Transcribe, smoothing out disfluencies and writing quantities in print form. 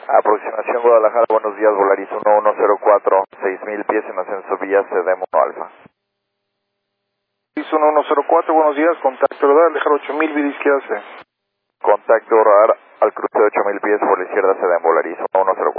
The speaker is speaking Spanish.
Aproximación Guadalajara, buenos días, Volaris 1104, 6000 pies en ascenso vía CD Mono Alfa. 1104, buenos días, contacto radar, dejar 8000, vida izquierda C. Contacto radar al cruce de 8000 pies por la izquierda CD Volaris 1104.